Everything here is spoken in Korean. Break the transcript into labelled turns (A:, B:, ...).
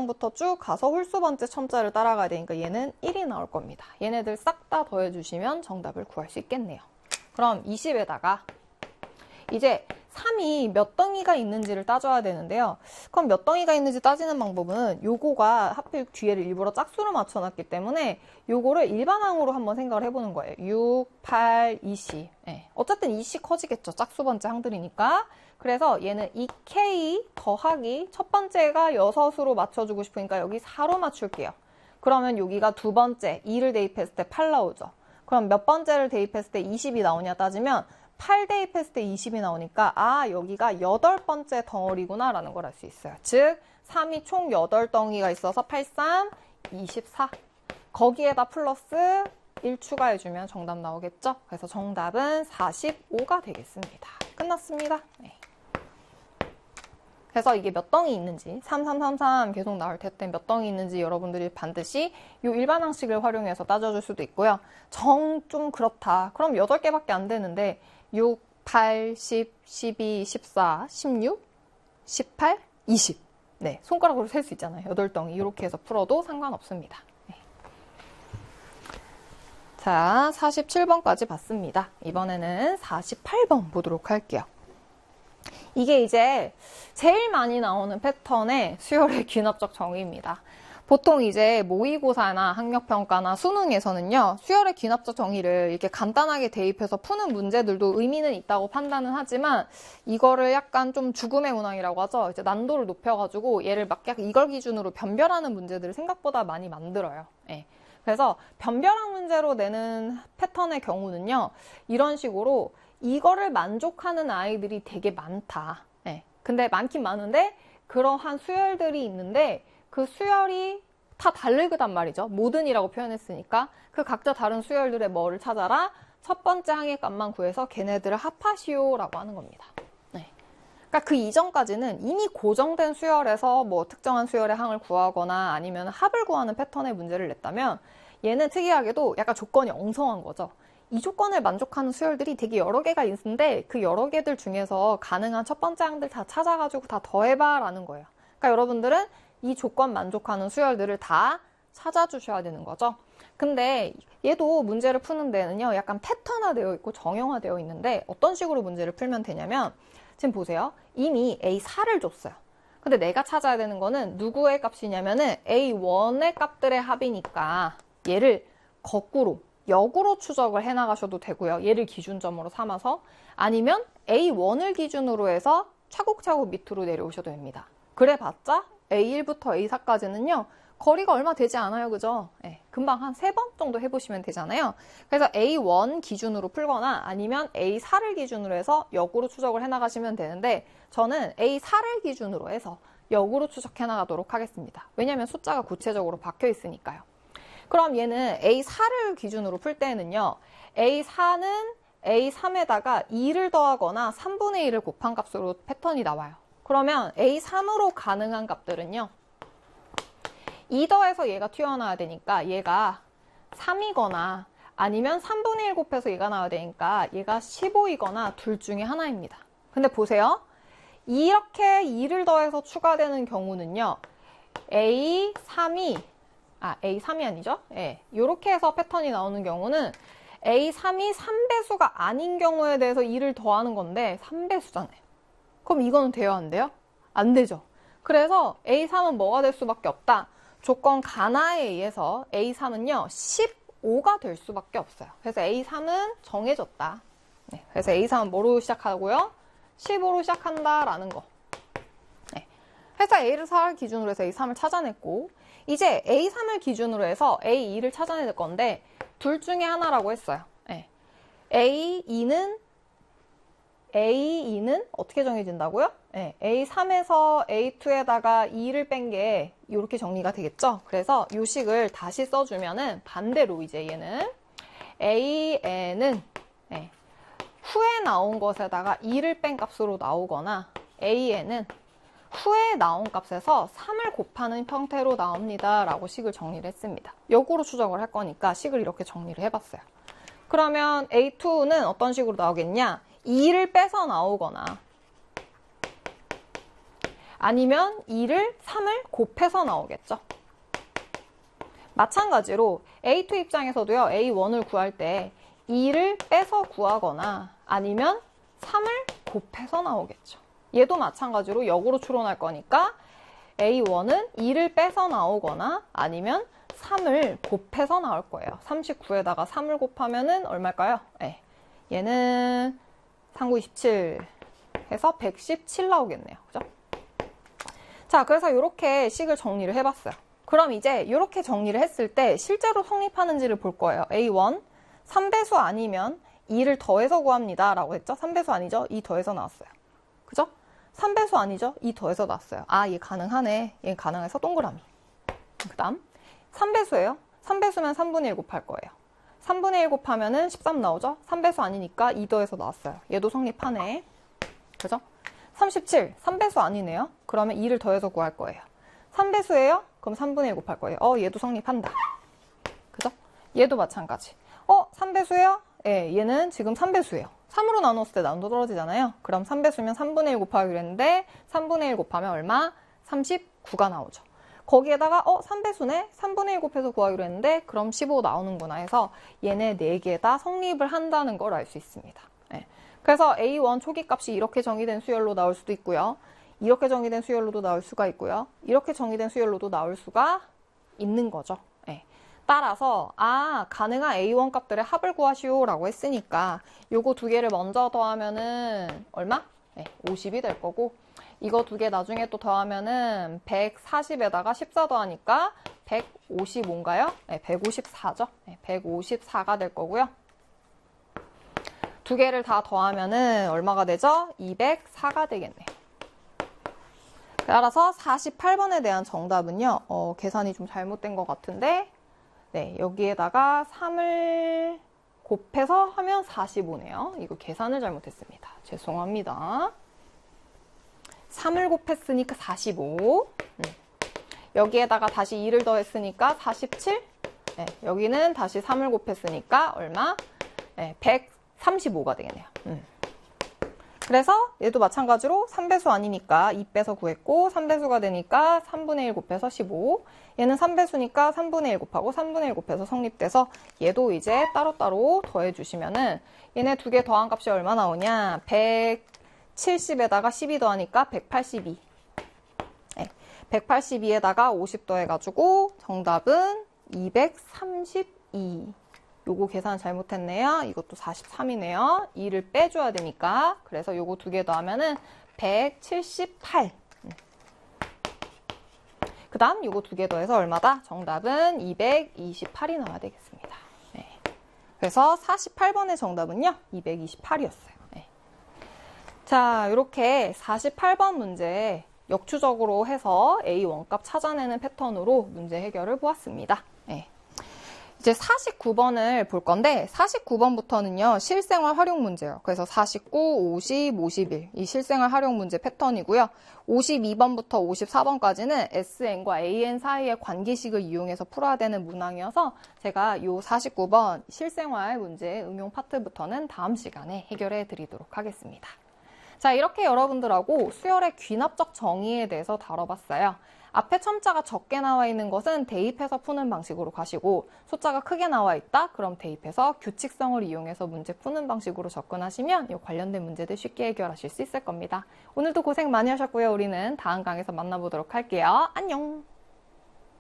A: 번째항부터 쭉 가서 홀수 번째 첨자를 따라가야 되니까 얘는 1이 나올 겁니다. 얘네들 싹 다 더해주시면 정답을 구할 수 있겠네요. 그럼 20에다가 이제 3이 몇 덩이가 있는지를 따져야 되는데요. 그럼 몇 덩이가 있는지 따지는 방법은 요거가 하필 뒤에를 일부러 짝수로 맞춰놨기 때문에 요거를 일반항으로 한번 생각을 해보는 거예요. 6, 8, 20. 네. 어쨌든 20 커지겠죠. 짝수 번째 항들이니까. 그래서 얘는 2K 더하기 첫 번째가 6으로 맞춰주고 싶으니까 여기 4로 맞출게요. 그러면 여기가 두 번째 2를 대입했을 때 8 나오죠. 그럼 몇 번째를 대입했을 때 20이 나오냐 따지면 8 대입했을 때 20이 나오니까 여기가 8번째 덩어리구나 라는 걸 알 수 있어요. 즉 3이 총 8덩이가 있어서 8, 3, 24. 거기에다 플러스 1 추가해주면 정답 나오겠죠? 그래서 정답은 45가 되겠습니다. 끝났습니다. 네. 그래서 이게 몇 덩이 있는지 3, 3, 3, 3 계속 나올 텐데 몇 덩이 있는지 여러분들이 반드시 이 일반항식을 활용해서 따져줄 수도 있고요. 좀 그렇다. 그럼 8개밖에 안 되는데 6, 8, 10, 12, 14, 16, 18, 20. 네, 손가락으로 셀 수 있잖아요. 8덩이 이렇게 해서 풀어도 상관없습니다. 네. 자, 47번까지 봤습니다. 이번에는 48번 보도록 할게요. 이게 이제 제일 많이 나오는 패턴의 수열의 귀납적 정의입니다. 보통 이제 모의고사나 학력평가나 수능에서는요, 수열의 귀납적 정의를 이렇게 간단하게 대입해서 푸는 문제들도 의미는 있다고 판단은 하지만 이거를 약간 좀 죽음의 문항이라고 하죠. 이제 난도를 높여가지고 얘를 막 이걸 기준으로 변별하는 문제들을 생각보다 많이 만들어요. 예. 그래서 변별항 문제로 내는 패턴의 경우는요, 이런 식으로 이거를 만족하는 아이들이 되게 많다. 네. 근데 많긴 많은데 그러한 수열들이 있는데 그 수열이 다 다르단 말이죠. 모든이라고 표현했으니까 그 각자 다른 수열들의 뭐를 찾아라. 첫 번째 항의 값만 구해서 걔네들을 합하시오라고 하는 겁니다. 네. 그러니까 그 이전까지는 이미 고정된 수열에서 뭐 특정한 수열의 항을 구하거나 아니면 합을 구하는 패턴의 문제를 냈다면 얘는 특이하게도 약간 조건이 엉성한 거죠. 이 조건을 만족하는 수열들이 되게 여러 개가 있는데 그 여러 개들 중에서 가능한 첫 번째 항들 다 찾아가지고 다 더해봐 라는 거예요. 그러니까 여러분들은 이 조건 만족하는 수열들을 다 찾아주셔야 되는 거죠. 근데 얘도 문제를 푸는 데는요, 약간 패턴화되어 있고 정형화되어 있는데 어떤 식으로 문제를 풀면 되냐면 지금 보세요. 이미 A4를 줬어요. 근데 내가 찾아야 되는 거는 누구의 값이냐면은 A1의 값들의 합이니까 얘를 거꾸로 역으로 추적을 해나가셔도 되고요. 얘를 기준점으로 삼아서 아니면 A1을 기준으로 해서 차곡차곡 밑으로 내려오셔도 됩니다. 그래봤자 A1부터 A4까지는요. 거리가 얼마 되지 않아요. 그죠? 네, 금방 한 3번 정도 해보시면 되잖아요. 그래서 A1 기준으로 풀거나 아니면 A4를 기준으로 해서 역으로 추적을 해나가시면 되는데 저는 A4를 기준으로 해서 역으로 추적해나가도록 하겠습니다. 왜냐하면 숫자가 구체적으로 박혀 있으니까요. 그럼 얘는 A4를 기준으로 풀 때는요. A4는 A3에다가 2를 더하거나 3분의 1을 곱한 값으로 패턴이 나와요. 그러면 A3으로 가능한 값들은요. 2 더해서 얘가 튀어나와야 되니까 얘가 3이거나 아니면 3분의 1 곱해서 얘가 나와야 되니까 얘가 15이거나 둘 중에 하나입니다. 근데 보세요. 이렇게 2를 더해서 추가되는 경우는요. A3이 아니죠? 예. 이렇게 해서 패턴이 나오는 경우는 A3이 3배수가 아닌 경우에 대해서 2를 더하는 건데 3배수잖아요. 그럼 이거는 돼요? 안 돼요? 안 되죠. 그래서 A3은 뭐가 될 수밖에 없다. 조건 가나에 의해서 A3은요. 15가 될 수밖에 없어요. 그래서 A3은 정해졌다. 네. 그래서 A3은 뭐로 시작하고요? 15로 시작한다라는 거. 네. 그래서 A4를 기준으로 해서 A3을 찾아냈고 이제 A3을 기준으로 해서 A2를 찾아낼 건데 둘 중에 하나라고 했어요. 네. A2는 어떻게 정해진다고요? 네. A3에서 A2에다가 2를 뺀 게 이렇게 정리가 되겠죠? 그래서 이 식을 다시 써주면은 반대로 이제 얘는 AN은 네. 후에 나온 것에다가 2를 뺀 값으로 나오거나 AN은 후에 나온 값에서 3을 곱하는 형태로 나옵니다. 라고 식을 정리를 했습니다. 역으로 추적을 할 거니까 식을 이렇게 정리를 해봤어요. 그러면 A2는 어떤 식으로 나오겠냐? 2를 빼서 나오거나 아니면 2를 3을 곱해서 나오겠죠. 마찬가지로 A2 입장에서도요. A1을 구할 때 2를 빼서 구하거나 아니면 3을 곱해서 나오겠죠. 얘도 마찬가지로 역으로 추론할 거니까 A1은 2를 빼서 나오거나 아니면 3을 곱해서 나올 거예요. 39에다가 3을 곱하면은 얼마일까요? 네. 얘는 39, 27 해서 117 나오겠네요. 그죠? 자, 그래서 이렇게 식을 정리를 해봤어요. 그럼 이제 이렇게 정리를 했을 때 실제로 성립하는지를 볼 거예요. A1, 3배수 아니면 2를 더해서 구합니다. 라고 했죠? 3배수 아니죠? 2 더해서 나왔어요. 그죠? 3배수 아니죠? 2 더해서 나왔어요. 아, 얘 가능하네. 얘 가능해서 동그라미. 그 다음 3배수예요. 3배수면 3분의 1 곱할 거예요. 3분의 1 곱하면은 13 나오죠? 3배수 아니니까 2 더해서 나왔어요. 얘도 성립하네. 그죠? 37, 3배수 아니네요. 그러면 2를 더해서 구할 거예요. 3배수예요? 그럼 3분의 1 곱할 거예요. 얘도 성립한다. 그죠? 얘도 마찬가지. 3배수예요? 예, 얘는 지금 3배수예요. 3으로 나눴을 때 나눠 떨어지잖아요. 그럼 3배수면 3분의 1 곱하기로 했는데 3분의 1 곱하면 얼마? 39가 나오죠. 거기에다가 3배수네? 3분의 1 곱해서 구하기로 했는데 그럼 15 나오는구나 해서 얘네 4개 다 성립을 한다는 걸 알 수 있습니다. 네. 그래서 A1 초기값이 이렇게 정의된 수열로 나올 수도 있고요. 이렇게 정의된 수열로도 나올 수가 있고요. 이렇게 정의된 수열로도 나올 수가 있는 거죠. 네. 따라서 가능한 A1 값들의 합을 구하시오 라고 했으니까 요거 두 개를 먼저 더하면은 얼마? 네, 50이 될 거고 이거 두 개 나중에 또 더하면은 140에다가 14 더하니까 155인가요? 네, 154죠. 네, 154가 될 거고요. 두 개를 다 더하면은 얼마가 되죠? 204가 되겠네요. 따라서 48번에 대한 정답은요. 계산이 좀 잘못된 것 같은데 네, 여기에다가 3을 곱해서 하면 45네요. 이거 계산을 잘못했습니다. 죄송합니다. 3을 곱했으니까 45. 여기에다가 다시 2를 더했으니까 47. 네, 여기는 다시 3을 곱했으니까 얼마? 네, 135가 되겠네요. 그래서 얘도 마찬가지로 3배수 아니니까 2 빼서 구했고 3배수가 되니까 3분의 1 곱해서 15. 얘는 3배수니까 3분의 1 곱하고 3분의 1 곱해서 성립돼서 얘도 이제 따로따로 더해주시면은 얘네 두 개 더한 값이 얼마 나오냐? 170에다가 12 더하니까 182. 네, 182에다가 50 더해가지고 정답은 232. 요거 계산 잘못했네요. 이것도 43이네요. 2를 빼줘야 되니까. 그래서 요거 두 개 더하면은 178. 그 다음 요거 두 개 더해서 얼마다? 정답은 228이 나와야 되겠습니다. 네. 그래서 48번의 정답은요. 228이었어요. 네. 자, 이렇게 48번 문제 역추적으로 해서 A1 값 찾아내는 패턴으로 문제 해결을 보았습니다. 네. 이제 49번을 볼 건데 49번부터는요. 실생활 활용 문제예요. 그래서 49, 50, 51 이 실생활 활용 문제 패턴이고요. 52번부터 54번까지는 SN과 AN 사이의 관계식을 이용해서 풀어야 되는 문항이어서 제가 이 49번 실생활 문제 응용 파트부터는 다음 시간에 해결해 드리도록 하겠습니다. 자, 이렇게 여러분들하고 수열의 귀납적 정의에 대해서 다뤄봤어요. 앞에 첨자가 적게 나와 있는 것은 대입해서 푸는 방식으로 가시고 숫자가 크게 나와 있다? 그럼 대입해서 규칙성을 이용해서 문제 푸는 방식으로 접근하시면 이 관련된 문제들 쉽게 해결하실 수 있을 겁니다. 오늘도 고생 많이 하셨고요. 우리는 다음 강에서 만나보도록 할게요. 안녕!